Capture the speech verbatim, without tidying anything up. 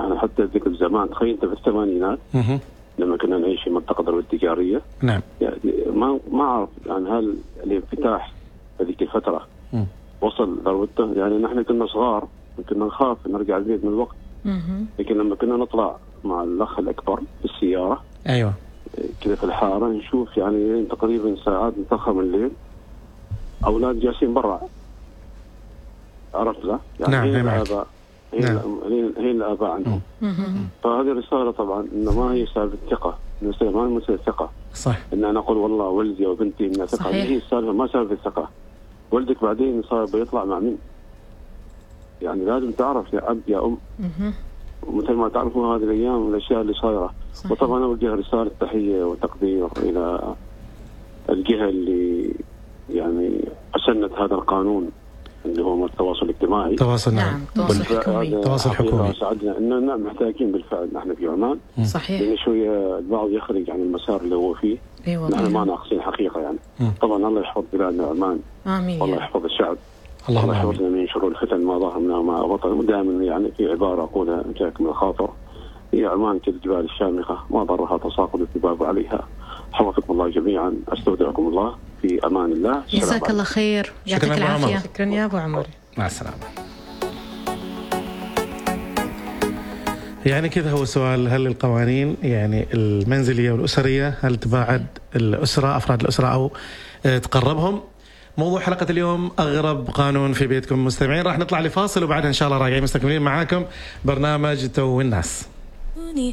نحن حتى ذكر زمان، تخيل انت في الثمانينات لما كنا نعيش في منطقه ذروه التجاريه. نعم. يعني ما ما اعرف يعني هل الانفتاح هذيك الفتره م. وصل ذروته. يعني نحن كنا صغار كنا نخاف نرجع البيت من الوقت، لكن لما كنا نطلع مع الاخ الاكبر في السياره ايوه كذا في الحاره نشوف يعني تقريبا ساعات متاخر من الليل اولاد جالسين برا، عرفت لا؟ يعني نعم. هي الاباء هي نعم. هي الاباء عندهم. فهذه رساله طبعا انه ما هي سالفه ثقه، ما هي مساله ثقه. صح. ان انا اقول والله ولدي وبنتي من ثقه، هي السالفه ما سالفه ثقه. ولدك بعدين صار بيطلع مع مين؟ يعني لازم تعرف يا اب يا ام مثل ما تعرفوا هذه الايام الاشياء اللي صايره. وطبعا اوجه رساله تحيه وتقدير الى الجهه اللي يعني اسنت هذا القانون اللي هو التواصل الاجتماعي. تواصل نعم. تواصل حكومي. تواصل حكومي. ساعدنا اننا محتاجين بالفعل نحن في عمان. صحيح. لان شويه البعض يخرج عن المسار اللي هو فيه. ايوه نحن ما ناقصين حقيقه يعني. مم. طبعا الله يحفظ بلادنا عمان. امين. والله يحفظ الشعب. الله, الله يحفظنا من شرور الفتن ما ظهر منها وما بطن. ودائما يعني في عباره اقولها جاك من الخاطر، هي عمان كالجبال الشامخه ما ضرها تساقط الذباب عليها. حفظكم الله جميعا، استودعكم الله في امان الله. جزاك الله خير، يعطيك العافيه. شكرا يا ابو عمر، مع السلامه. يعني كذا هو سؤال، هل القوانين يعني المنزليه والاسريه هل تباعد الاسره افراد الاسره او تقربهم؟ موضوع حلقة اليوم أغرب قانون في بيتكم. مستمعين راح نطلع لفاصل وبعدها إن شاء الله راجعين مستكملين معاكم برنامج تو الناس.